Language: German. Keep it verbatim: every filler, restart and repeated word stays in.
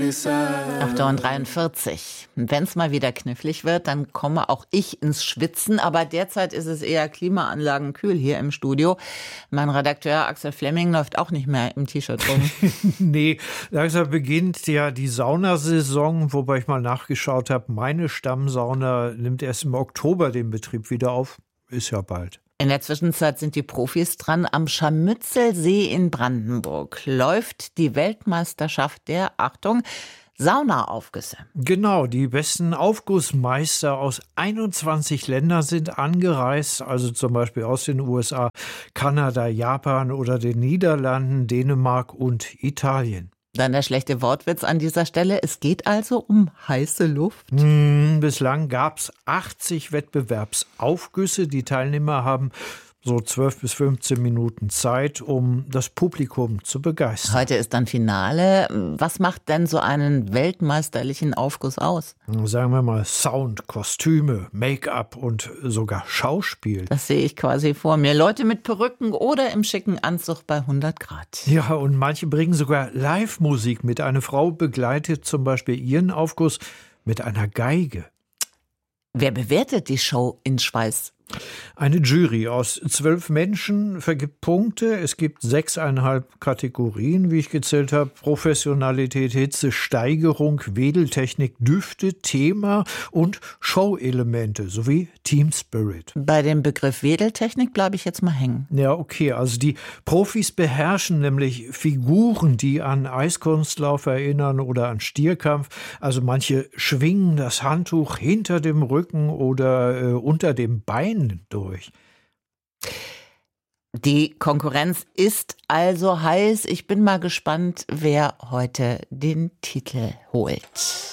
acht Uhr dreiundvierzig. Wenn es mal wieder knifflig wird, dann komme auch ich ins Schwitzen. Aber derzeit ist es eher klimaanlagenkühl hier im Studio. Mein Redakteur Axel Flemming läuft auch nicht mehr im T-Shirt rum. Nee, langsam beginnt ja die Saunasaison, wobei ich mal nachgeschaut habe. Meine Stammsauna nimmt erst im Oktober den Betrieb wieder auf. Ist ja bald. In der Zwischenzeit sind die Profis dran. Am Scharmützelsee in Brandenburg läuft die Weltmeisterschaft der, Achtung, Saunaaufgüsse. Genau, die besten Aufgussmeister aus einundzwanzig Ländern sind angereist, also zum Beispiel aus den U S A, Kanada, Japan oder den Niederlanden, Dänemark und Italien. Dann der schlechte Wortwitz an dieser Stelle. Es geht also um heiße Luft. Hm, bislang gab es achtzig Wettbewerbsaufgüsse. Die Teilnehmer haben so zwölf bis fünfzehn Minuten Zeit, um das Publikum zu begeistern. Heute ist dann Finale. Was macht denn so einen weltmeisterlichen Aufguss aus? Sagen wir mal Sound, Kostüme, Make-up und sogar Schauspiel. Das sehe ich quasi vor mir. Leute mit Perücken oder im schicken Anzug bei hundert Grad. Ja, und manche bringen sogar Live-Musik mit. Eine Frau begleitet zum Beispiel ihren Aufguss mit einer Geige. Wer bewertet die Show in Schweiß? Eine Jury aus zwölf Menschen vergibt Punkte. Es gibt sechseinhalb Kategorien, wie ich gezählt habe. Professionalität, Hitze, Steigerung, Wedeltechnik, Düfte, Thema und Show-Elemente sowie Team Spirit. Bei dem Begriff Wedeltechnik bleibe ich jetzt mal hängen. Ja, okay. Also die Profis beherrschen nämlich Figuren, die an Eiskunstlauf erinnern oder an Stierkampf. Also manche schwingen das Handtuch hinter dem Rücken oder äh, unter dem Bein durch. Die Konkurrenz ist also heiß. Ich bin mal gespannt, wer heute den Titel holt.